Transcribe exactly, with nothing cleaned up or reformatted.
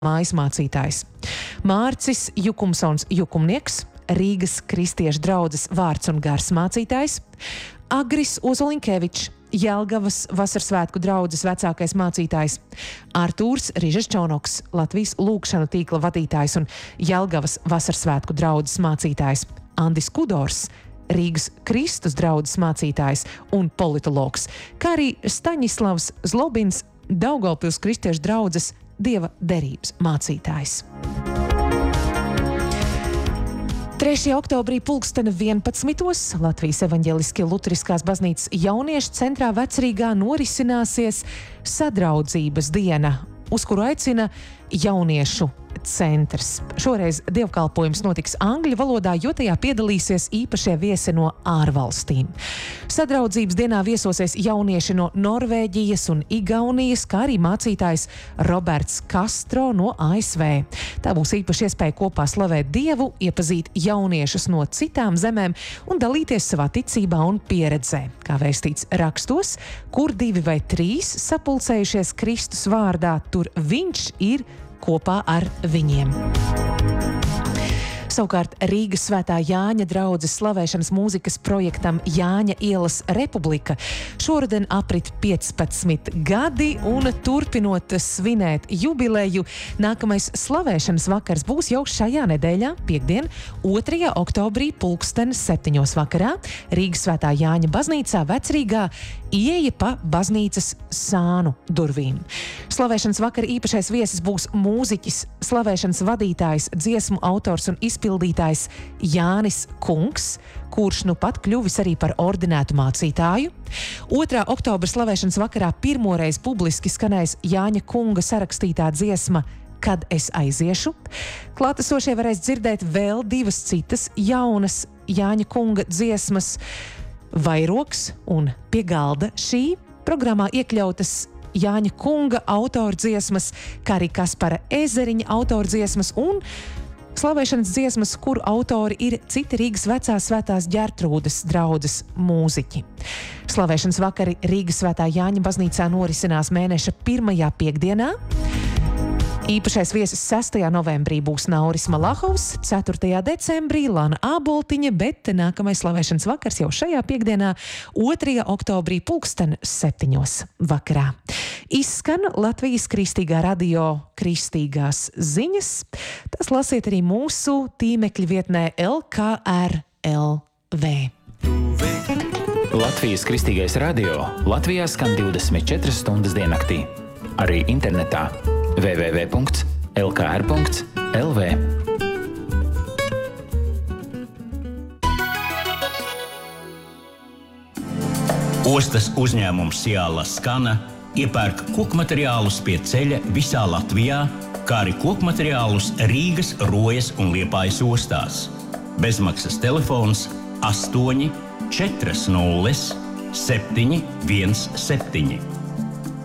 mājas mācītājs. Mārcis Jukumsons Jukumnieks, Rīgas kristiešu draudzes vārds un gars mācītājs. Agris Ozolinkevičs, Jelgavas vasarsvētku draudzes vecākais mācītājs. Artūrs Rižeščonoks, Latvijas lūgšanu tīkla vadītājs un Jelgavas vasarsvētku draudzes mācītājs. Andis Kudors, Rīgas Kristus draudzes mācītājs un politologs, kā arī Staņislavs Zlobins, Daugavpils kristiešu draudzes dieva derības mācītājs. trešajā oktobrī pulksteni vienpadsmitos Latvijas evaņģeliskie luteriskās baznīcas jauniešu centrā Vecrīgā norisināsies sadraudzības diena, uz kuru aicina jauniešu centrs. Šoreiz dievkalpojums notiks angļu valodā, jo tajā piedalīsies īpašie viesi no ārvalstīm. Sadraudzības dienā viesosies jaunieši no Norvēģijas un Igaunijas, kā arī mācītājs Roberts Castro no A S V. Tā būs īpaši iespēja kopā slavēt Dievu, iepazīt jauniešus no citām zemēm un dalīties savā ticībā un pieredzē. Kā vēstīts rakstos, kur divi vai trīs sapulcējušies Kristus vārdā, tur viņš ir kopā ar viņiem. Savukārt Rīgas Svētā Jāņa draudzes slavēšanas mūzikas projektam Jāņa ielas Republika šoruden aprit piecpadsmit gadi un turpinot svinēt jubileju, nākamais slavēšanas vakars būs jau šajā nedēļā, piektdien, otrajā oktobrī pulksten septiņos vakarā Rīgas Svētā Jāņa baznīcā Vecrīgā, ieeja pa baznīcas sānu durvīm. Slavēšanas vakara īpašais viesis būs mūziķis, slavēšanas vadītājs, dziesmu autors un izpildītājs Jānis Kungs, kurš nu pat kļuvis arī par ordinētu mācītāju. otrā oktobra slavēšanas vakarā pirmoreiz publiski skanēs Jāņa Kunga sarakstītā dziesma Kad es aiziešu. Klātesošie varēs dzirdēt vēl divas citas jaunas Jāņa Kunga dziesmas, Vairoks un Pie galda. Šī programmā iekļautas Jāņa Kunga autora dziesmas, kā arī Kaspara Ezeriņa autora dziesmas un slavēšanas dziesmas, kuru autori ir citi Rīgas vecās svētās Ģertrūdes draudzes mūziķi. Slavēšanas vakari Rīgas Svētā Jāņa baznīcā norisinās mēneša pirmajā piekdienā. Īpašais viesis sestajā novembrī būs Nauris Malahovs, ceturtajā decembrī Lana Āboltiņa, bet nākamais slavēšanas vakars jau šajā piekdienā, otrajā oktobrī pulksten septiņos vakarā. Izskan Latvijas Kristīgā radio kristīgās ziņas. Tas lasiet arī mūsu tīmekļa vietnē L K R L V. Latvijas Kristīgais radio Latvijā skan divdesmit četras stundas diennaktī. Arī internetā w w w punkts l k r punkts l v. Ostas uzņēmums Ciala Skana iepērk kokmateriālus pie ceļa visā Latvijā, kā arī kokmateriālus Rīgas, Rojas un Liepājas ostās. Bezmaksas telefons astoņi četri nulle septiņi viens septiņi.